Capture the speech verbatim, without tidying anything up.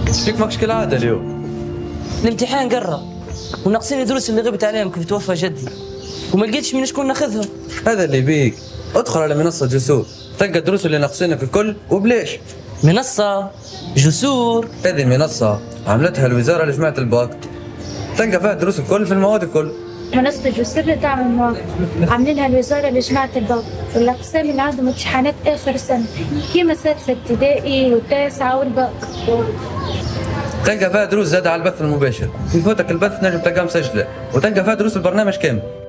فيك ماكش كالعاده اليوم. الامتحان قرب وناقصين الدروس اللي غبت عليهم كيف توفى جدي، وما لقيتش من شكون ناخذهم. هذا اللي بيك، ادخل على منصه جسور تلقى الدروس اللي ناقصينك الكل وبليش. منصه جسور؟ هذه منصه عملتها الوزاره لجماعه الباك، تلقى فيها الدروس الكل في المواد الكل. منصة جسور اللي تعمل مواقع عاملينها الوزارة لجماعة الباك والأقسام اللي عندهم امتحانات آخر سنة كيما سادسة ابتدائي والتاسعة والباك. تلقى فيها دروس زادة على البث المباشر، يفوتك البث نجم تلقاه مسجلة، وتلقى فيها دروس البرنامج كامل.